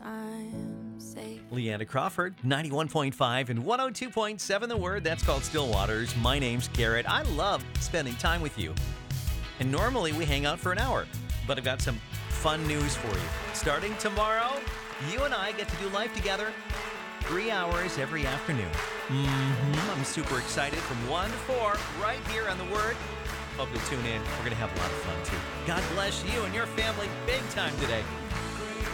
I'm safe. Leanna Crawford, 91.5 and 102.7 The Word. That's called Still Waters. My name's Garrett. I love spending time with you. And normally we hang out for an hour, but I've got some fun news for you. Starting tomorrow, you and I get to do life together 3 hours every afternoon. I'm super excited from 1 to 4 right here on The Word. Hope you'll tune in. We're going to have a lot of fun, too. God bless you and your family big time today.